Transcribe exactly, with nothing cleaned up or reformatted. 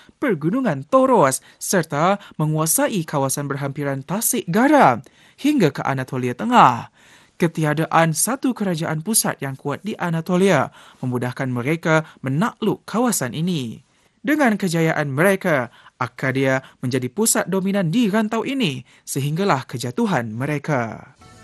Pergunungan Toros serta menguasai kawasan berhampiran Tasik Garam hingga ke Anatolia Tengah. Ketiadaan satu kerajaan pusat yang kuat di Anatolia memudahkan mereka menakluk kawasan ini. Dengan kejayaan mereka, Akkadia menjadi pusat dominan di rantau ini sehinggalah kejatuhan mereka.